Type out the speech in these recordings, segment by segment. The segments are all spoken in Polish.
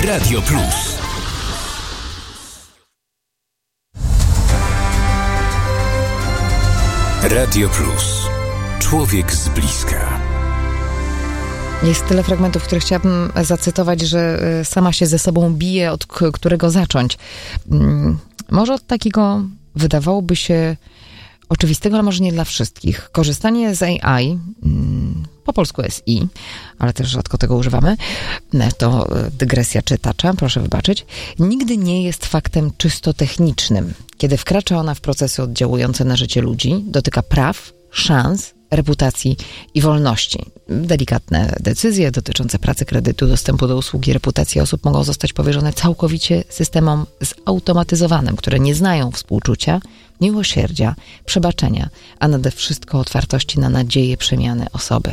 Radio Plus. Radio Plus. Człowiek z bliska. Jest tyle fragmentów, które chciałabym zacytować, że sama się ze sobą bije, od którego zacząć. Może od takiego, wydawałoby się, oczywistego, ale może nie dla wszystkich. Korzystanie z AI, po polsku SI, ale też rzadko tego używamy, to dygresja czytacza, proszę wybaczyć, nigdy nie jest faktem czysto technicznym. Kiedy wkracza ona w procesy oddziałujące na życie ludzi, dotyka praw, szans, reputacji i wolności. Delikatne decyzje dotyczące pracy, kredytu, dostępu do usługi, reputacji osób mogą zostać powierzone całkowicie systemom zautomatyzowanym, które nie znają współczucia, miłosierdzia, przebaczenia, a nade wszystko otwartości na nadzieję przemiany osoby.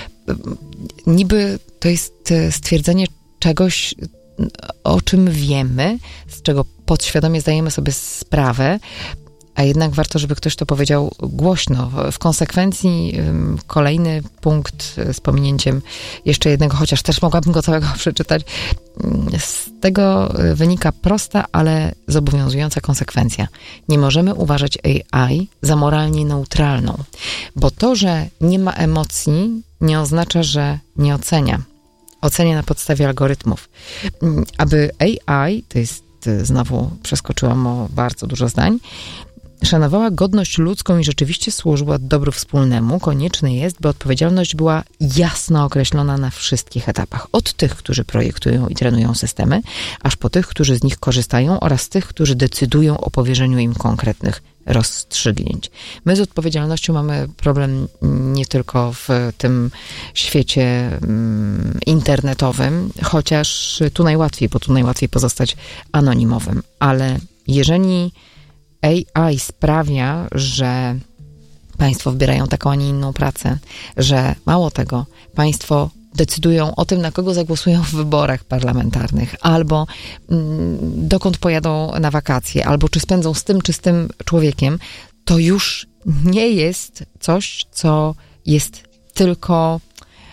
Niby to jest stwierdzenie czegoś, o czym wiemy, z czego podświadomie zdajemy sobie sprawę, a jednak warto, żeby ktoś to powiedział głośno. W konsekwencji kolejny punkt z pominięciem jeszcze jednego, chociaż też mogłabym go całego przeczytać. Z tego wynika prosta, ale zobowiązująca konsekwencja. Nie możemy uważać AI za moralnie neutralną, bo to, że nie ma emocji, nie oznacza, że nie ocenia. Ocenia na podstawie algorytmów. Aby AI, to jest znowu przeskoczyłam o bardzo dużo zdań, szanowała godność ludzką i rzeczywiście służyła dobru wspólnemu, konieczne jest, by odpowiedzialność była jasno określona na wszystkich etapach. Od tych, którzy projektują i trenują systemy, aż po tych, którzy z nich korzystają oraz tych, którzy decydują o powierzeniu im konkretnych rozstrzygnięć. My z odpowiedzialnością mamy problem nie tylko w tym świecie internetowym, chociaż tu najłatwiej, bo tu najłatwiej pozostać anonimowym, ale jeżeli AI sprawia, że państwo wybierają taką, a nie inną pracę, że mało tego, państwo decydują o tym, na kogo zagłosują w wyborach parlamentarnych, albo dokąd pojadą na wakacje, albo czy spędzą z tym, czy z tym człowiekiem, to już nie jest coś, co jest tylko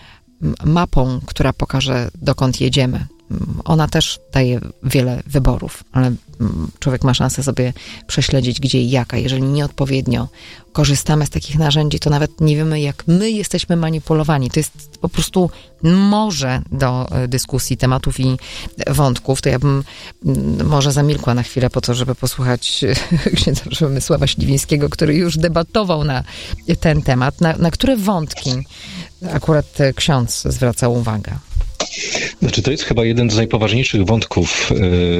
mapą, która pokaże, dokąd jedziemy. Ona też daje wiele wyborów, ale człowiek ma szansę sobie prześledzić, gdzie i jak, a jeżeli nieodpowiednio korzystamy z takich narzędzi, to nawet nie wiemy, jak my jesteśmy manipulowani. To jest po prostu morze do dyskusji, tematów i wątków. To ja bym może zamilkła na chwilę po to, żeby posłuchać księdza Przemysława Śliwińskiego, który już debatował na ten temat. Na które wątki akurat ksiądz zwracał uwagę? Znaczy, to jest chyba jeden z najpoważniejszych wątków,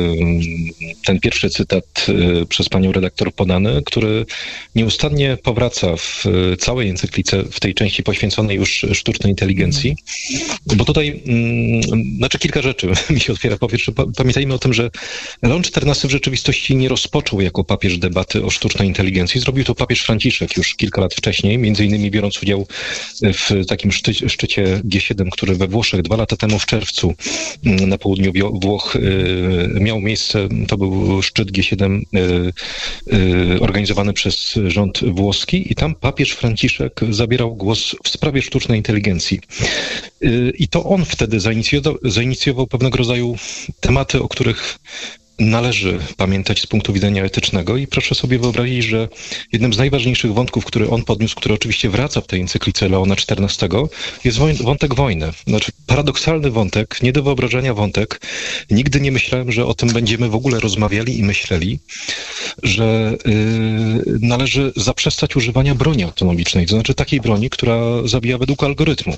ten pierwszy cytat przez panią redaktor podany, który nieustannie powraca w całej encyklice, w tej części poświęconej już sztucznej inteligencji, bo tutaj, kilka rzeczy mi się otwiera. Po pierwsze, pamiętajmy o tym, że Leon XIV w rzeczywistości nie rozpoczął jako papież debaty o sztucznej inteligencji. Zrobił to papież Franciszek już kilka lat wcześniej, między innymi biorąc udział w takim szczycie G7, który we Włoszech 2 lata temu w czerwcu na południu Włoch miał miejsce. To był szczyt G7 organizowany przez rząd włoski i tam papież Franciszek zabierał głos w sprawie sztucznej inteligencji. I to on wtedy zainicjował pewnego rodzaju tematy, o których należy pamiętać z punktu widzenia etycznego i proszę sobie wyobrazić, że jednym z najważniejszych wątków, który on podniósł, który oczywiście wraca w tej encyklice Leona XIV, jest wątek wojny. Znaczy paradoksalny wątek, nie do wyobrażenia wątek. Nigdy nie myślałem, że o tym będziemy w ogóle rozmawiali i myśleli, że należy zaprzestać używania broni autonomicznej, to znaczy takiej broni, która zabija według algorytmu.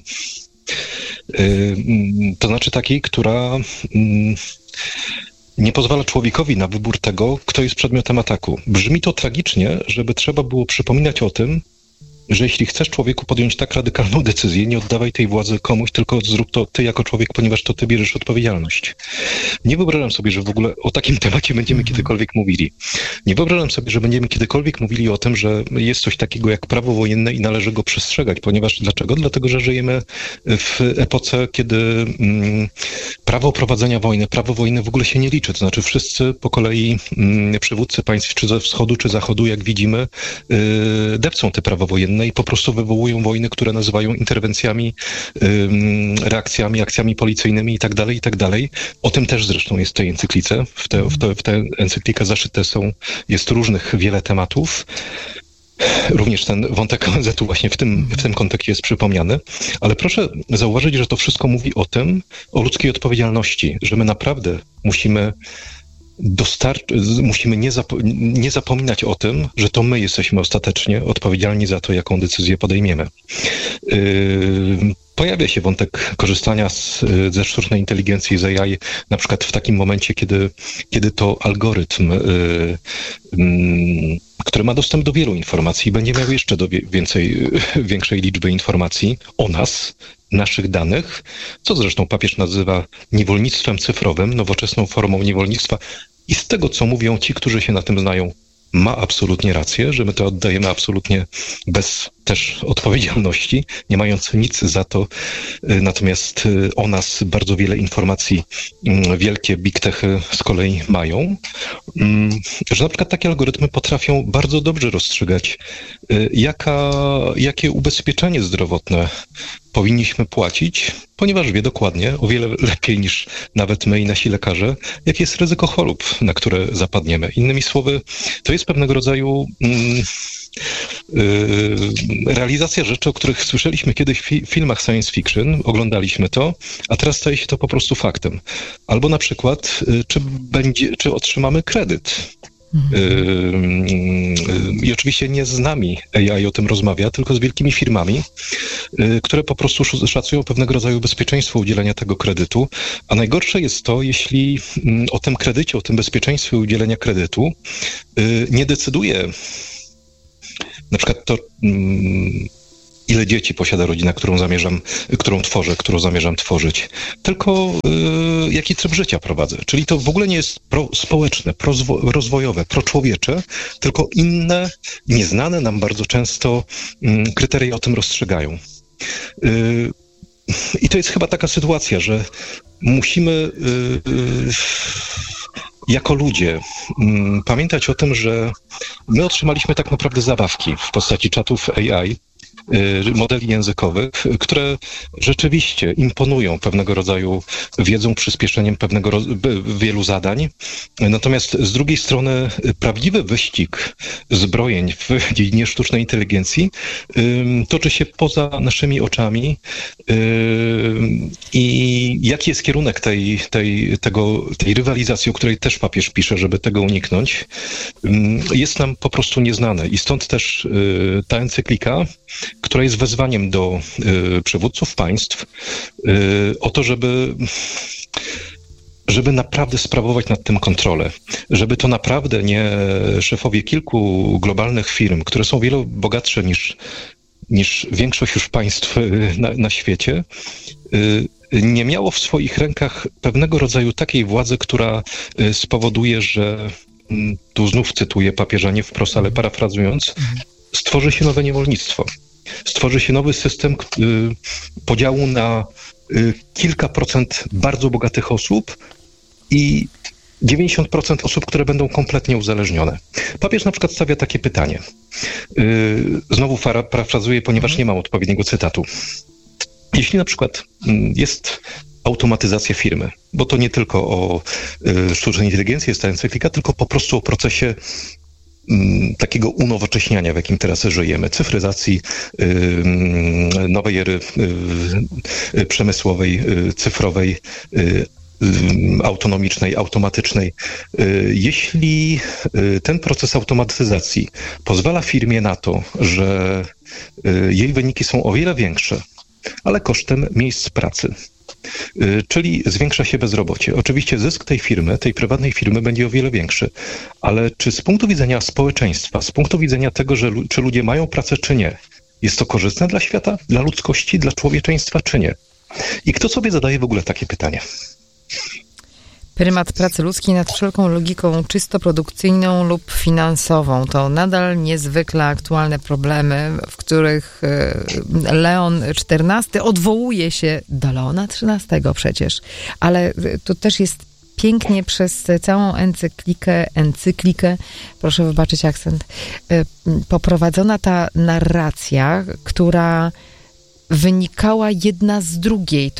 To znaczy takiej, która nie pozwala człowiekowi na wybór tego, kto jest przedmiotem ataku. Brzmi to tragicznie, żeby trzeba było przypominać o tym, że jeśli chcesz człowieku podjąć tak radykalną decyzję, nie oddawaj tej władzy komuś, tylko zrób to ty jako człowiek, ponieważ to ty bierzesz odpowiedzialność. Nie wyobrażam sobie, że w ogóle o takim temacie będziemy kiedykolwiek mówili. Nie wyobrażam sobie, że będziemy kiedykolwiek mówili o tym, że jest coś takiego jak prawo wojenne i należy go przestrzegać, ponieważ dlaczego? Dlatego, że żyjemy w epoce, kiedy prawo prowadzenia wojny, prawo wojny w ogóle się nie liczy. To znaczy wszyscy po kolei przywódcy państw, czy ze wschodu, czy zachodu, jak widzimy, depcą te prawo wojenne wojenne i po prostu wywołują wojny, które nazywają interwencjami, reakcjami, akcjami policyjnymi i tak dalej. O tym też zresztą jest w tej encyklice. W tę encyklikę zaszyte jest różnych wiele tematów. Również ten wątek ONZ-u właśnie w tym kontekście jest przypomniany, ale proszę zauważyć, że to wszystko mówi o ludzkiej odpowiedzialności, że my naprawdę musimy nie zapominać o tym, że to my jesteśmy ostatecznie odpowiedzialni za to, jaką decyzję podejmiemy. Pojawia się wątek korzystania ze sztucznej inteligencji, z AI, na przykład w takim momencie, kiedy to algorytm, który ma dostęp do wielu informacji, będzie miał jeszcze większej liczby informacji o nas, naszych danych, co zresztą papież nazywa niewolnictwem cyfrowym, nowoczesną formą niewolnictwa. I z tego, co mówią ci, którzy się na tym znają, ma absolutnie rację, że my to oddajemy absolutnie bez też odpowiedzialności, nie mając nic za to. Natomiast o nas bardzo wiele informacji wielkie big techy z kolei mają, że na przykład takie algorytmy potrafią bardzo dobrze rozstrzygać, jakie ubezpieczenie zdrowotne powinniśmy płacić, ponieważ wie dokładnie, o wiele lepiej niż nawet my i nasi lekarze, jakie jest ryzyko chorób, na które zapadniemy. Innymi słowy, to jest pewnego rodzaju realizacja rzeczy, o których słyszeliśmy kiedyś w filmach science fiction, oglądaliśmy to, a teraz staje się to po prostu faktem. Albo na przykład, czy otrzymamy kredyt. I oczywiście nie z nami AI o tym rozmawia, tylko z wielkimi firmami, które po prostu szacują pewnego rodzaju bezpieczeństwo udzielenia tego kredytu. A najgorsze jest to, jeśli o tym kredycie, o tym bezpieczeństwie udzielenia kredytu nie decyduje na przykład to, ile dzieci posiada rodzina, którą zamierzam tworzyć, tylko jaki tryb życia prowadzę. Czyli to w ogóle nie jest prospołeczne, prorozwojowe, proczłowiecze, tylko inne, nieznane nam bardzo często kryteria o tym rozstrzygają. I to jest chyba taka sytuacja, że musimy jako ludzie pamiętać o tym, że my otrzymaliśmy tak naprawdę zabawki w postaci czatów AI, modeli językowych, które rzeczywiście imponują pewnego rodzaju wiedzą, przyspieszeniem wielu zadań. Natomiast z drugiej strony prawdziwy wyścig zbrojeń w dziedzinie sztucznej inteligencji toczy się poza naszymi oczami i jaki jest kierunek tej rywalizacji, o której też papież pisze, żeby tego uniknąć, jest nam po prostu nieznane. I stąd też ta encyklika, która jest wezwaniem do przywódców państw o to, żeby naprawdę sprawować nad tym kontrolę, żeby to naprawdę nie szefowie kilku globalnych firm, które są wiele bogatsze niż większość już państw na świecie, nie miało w swoich rękach pewnego rodzaju takiej władzy, która spowoduje, że, tu znów cytuję papieża nie wprost, ale parafrazując, stworzy się nowe niewolnictwo. Stworzy się nowy system podziału na kilka procent bardzo bogatych osób i 90% osób, które będą kompletnie uzależnione. Papież na przykład stawia takie pytanie. Znowu parafrazuję, ponieważ nie mam odpowiedniego cytatu. Jeśli na przykład jest automatyzacja firmy, bo to nie tylko o sztucznej inteligencji jest ta encyklika, tylko po prostu o procesie takiego unowocześniania, w jakim teraz żyjemy, cyfryzacji, nowej ery przemysłowej, cyfrowej, autonomicznej, automatycznej. Jeśli ten proces automatyzacji pozwala firmie na to, że jej wyniki są o wiele większe, ale kosztem miejsc pracy, czyli zwiększa się bezrobocie. Oczywiście zysk tej firmy, tej prywatnej firmy będzie o wiele większy, ale czy z punktu widzenia społeczeństwa, z punktu widzenia tego, czy ludzie mają pracę, czy nie, jest to korzystne dla świata, dla ludzkości, dla człowieczeństwa, czy nie? I kto sobie zadaje w ogóle takie pytanie? Prymat pracy ludzkiej nad wszelką logiką czysto produkcyjną lub finansową to nadal niezwykle aktualne problemy, w których Leon XIV odwołuje się do Leona XIII przecież, ale tu też jest pięknie przez całą encyklikę, proszę wybaczyć akcent, poprowadzona ta narracja, która wynikała jedna z drugiej.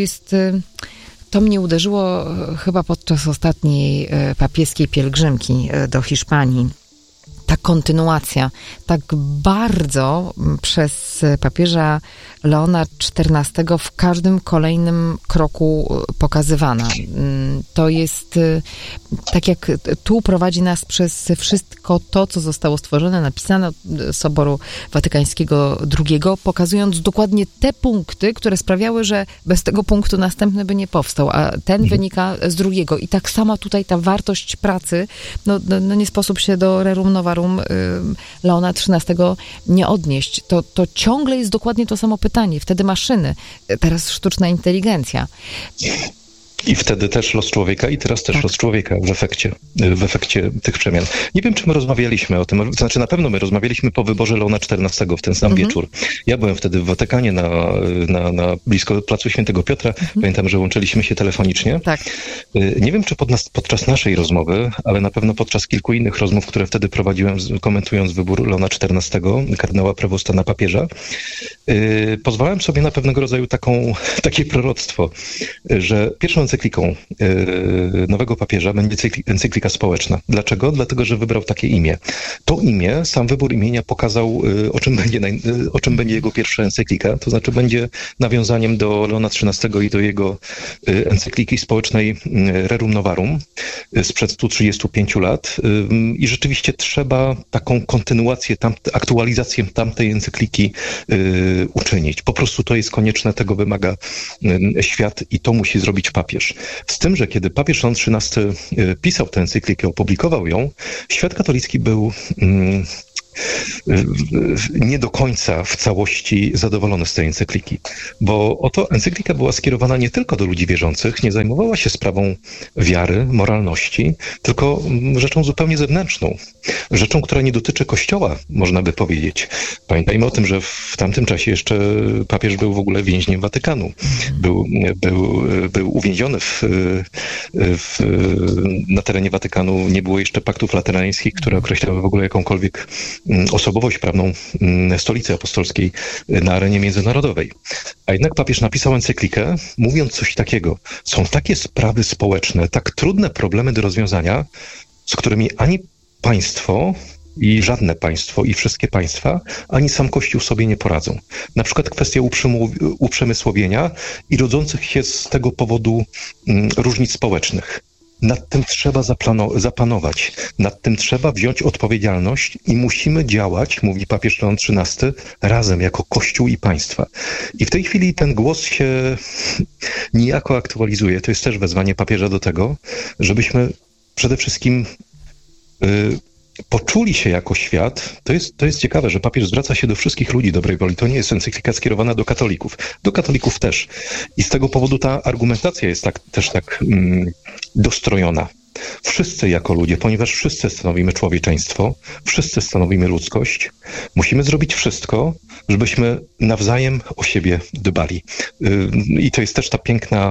To mnie uderzyło chyba podczas ostatniej papieskiej pielgrzymki do Hiszpanii. Ta kontynuacja, tak bardzo przez papieża Leona XIV w każdym kolejnym kroku pokazywana. To jest tak jak tu prowadzi nas przez wszystko to, co zostało stworzone, napisane od Soboru Watykańskiego II, pokazując dokładnie te punkty, które sprawiały, że bez tego punktu następny by nie powstał, a ten wynika z drugiego. I tak samo tutaj ta wartość pracy, no nie sposób się do Rerum Novarum Leona XIII nie odnieść. To ciągle jest dokładnie to samo pytanie. Wtedy maszyny, teraz sztuczna inteligencja. I wtedy też los człowieka i teraz też los człowieka w efekcie tych przemian. Nie wiem, czy my rozmawialiśmy o tym, znaczy na pewno my rozmawialiśmy po wyborze Leona XIV w ten sam wieczór. Ja byłem wtedy w Watykanie na blisko Placu Świętego Piotra. Pamiętam, że łączyliśmy się telefonicznie. Tak. Nie wiem, czy podczas naszej rozmowy, ale na pewno podczas kilku innych rozmów, które wtedy prowadziłem, komentując wybór Leona XIV, kardynała prawosta na papieża, pozwalałem sobie na pewnego rodzaju takie proroctwo, że pierwszą encykliką nowego papieża będzie encyklika społeczna. Dlaczego? Dlatego, że wybrał takie imię. To imię, sam wybór imienia pokazał, o czym będzie jego pierwsza encyklika, to znaczy będzie nawiązaniem do Leona XIII i do jego encykliki społecznej Rerum Novarum sprzed 135 lat i rzeczywiście trzeba taką kontynuację, aktualizację tamtej encykliki uczynić. Po prostu to jest konieczne, tego wymaga świat i to musi zrobić papież. Z tym, że kiedy papież Leon XIII pisał tę encyklikę, opublikował ją, świat katolicki był nie do końca w całości zadowolony z tej encykliki, bo oto encyklika była skierowana nie tylko do ludzi wierzących, nie zajmowała się sprawą wiary, moralności, tylko rzeczą zupełnie zewnętrzną, rzeczą, która nie dotyczy Kościoła, można by powiedzieć. Pamiętajmy o tym, że w tamtym czasie jeszcze papież był w ogóle więźniem Watykanu. Był uwięziony na terenie Watykanu, nie było jeszcze paktów laterańskich, które określały w ogóle jakąkolwiek osobowość prawną Stolicy Apostolskiej na arenie międzynarodowej. A jednak papież napisał encyklikę, mówiąc coś takiego. Są takie sprawy społeczne, tak trudne problemy do rozwiązania, z którymi ani państwo i żadne państwo i wszystkie państwa, ani sam Kościół sobie nie poradzą. Na przykład kwestia uprzemysłowienia i rodzących się z tego powodu różnic społecznych. Nad tym trzeba zapanować, nad tym trzeba wziąć odpowiedzialność i musimy działać, mówi papież Leon XIII, razem jako Kościół i państwa. I w tej chwili ten głos się niejako aktualizuje. To jest też wezwanie papieża do tego, żebyśmy przede wszystkim poczuli się jako świat. To jest ciekawe, że papież zwraca się do wszystkich ludzi dobrej woli. To nie jest encyklika skierowana do katolików. Do katolików też. I z tego powodu ta argumentacja jest też tak dostrojona. Wszyscy jako ludzie, ponieważ wszyscy stanowimy człowieczeństwo, wszyscy stanowimy ludzkość, musimy zrobić wszystko, żebyśmy nawzajem o siebie dbali. I to jest też ta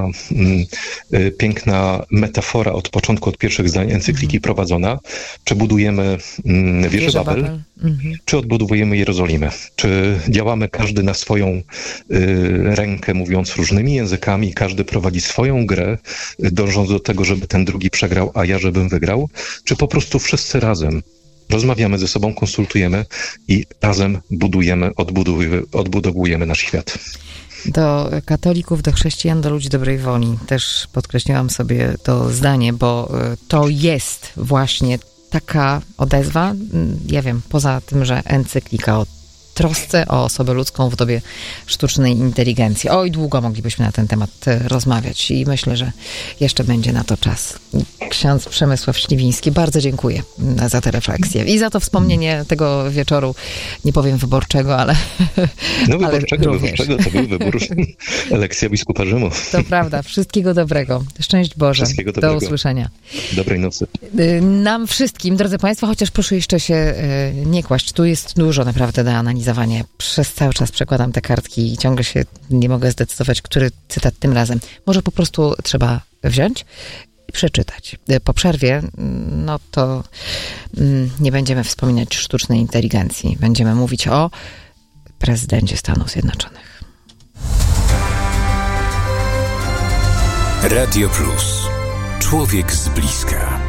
piękna metafora od początku, od pierwszych zdań encykliki prowadzona. Czy budujemy wieżę Babel, czy odbudowujemy Jerozolimę? Czy działamy każdy na swoją rękę, mówiąc różnymi językami, każdy prowadzi swoją grę, dążąc do tego, żeby ten drugi przegrał, a ja żebym wygrał? Czy po prostu wszyscy razem rozmawiamy ze sobą, konsultujemy i razem budujemy, odbudowujemy nasz świat? Do katolików, do chrześcijan, do ludzi dobrej woli. Też podkreśliłam sobie to zdanie, bo to jest właśnie taka odezwa, ja wiem, poza tym, że encyklika o trosce o osobę ludzką w dobie sztucznej inteligencji. Oj, długo moglibyśmy na ten temat rozmawiać i myślę, że jeszcze będzie na to czas. Ksiądz Przemysław Śliwiński, bardzo dziękuję za tę refleksję i za to wspomnienie tego wieczoru, nie powiem wyborczego, ale no wyborczego, to był wybór, elekcja biskupa Rzymu. To prawda, wszystkiego dobrego. Szczęść Boże. Wszystkiego dobrego. Do usłyszenia. Dobrej nocy. Nam wszystkim, drodzy Państwo, chociaż proszę jeszcze się nie kłaść, tu jest dużo naprawdę do analizowania. Przez cały czas przekładam te kartki i ciągle się nie mogę zdecydować, który cytat tym razem. Może po prostu trzeba wziąć i przeczytać. Po przerwie, no to nie będziemy wspominać sztucznej inteligencji. Będziemy mówić o prezydencie Stanów Zjednoczonych. Radio Plus. Człowiek z bliska.